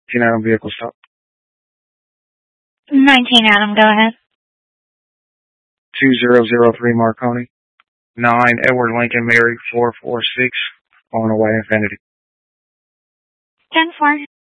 Adam vehicle stop. 19 Adam, go ahead. 2003 Marconi. 9 Edward Lincoln Mary 446 on the way Infinity. 10-4.